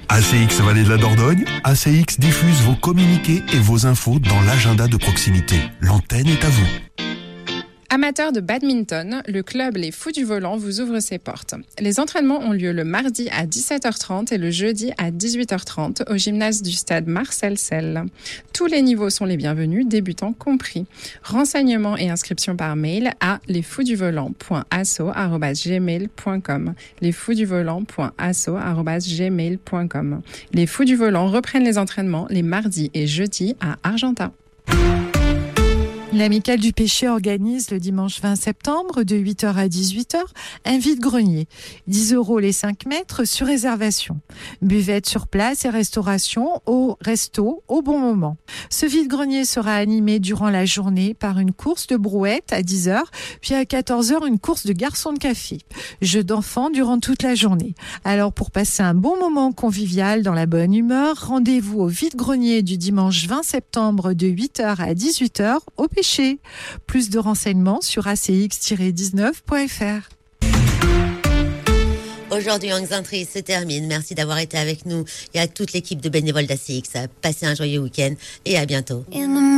ACX Vallée de la Dordogne, ACX diffuse vos communiqués et vos infos dans l'agenda de proximité. L'antenne est à vous. Amateurs de badminton, le club Les Fous du Volant vous ouvre ses portes. Les entraînements ont lieu le mardi à 17h30 et le jeudi à 18h30 au gymnase du stade Marcel Selle. Tous les niveaux sont les bienvenus, débutants compris. Renseignements et inscriptions par mail à lesfouxduvolant.asso@gmail.com. lesfouxduvolant.asso@gmail.com. Les Fous du Volant reprennent les entraînements les mardis et jeudis à Argentat. L'Amicale du Pêcher organise le dimanche 20 septembre de 8h à 18h un vide-grenier. 10 € les 5 mètres sur réservation. Buvette sur place et restauration au resto au bon moment. Ce vide-grenier sera animé durant la journée par une course de brouette à 10h, puis à 14h une course de garçons de café. Jeux d'enfants durant toute la journée. Alors pour passer un bon moment convivial dans la bonne humeur, rendez-vous au vide-grenier du dimanche 20 septembre de 8h à 18h au Pêcher. Plus de renseignements sur acx-19.fr. Aujourd'hui, Angstentrie se termine. Merci d'avoir été avec nous et à toute l'équipe de bénévoles d'ACX. Passez un joyeux week-end et à bientôt.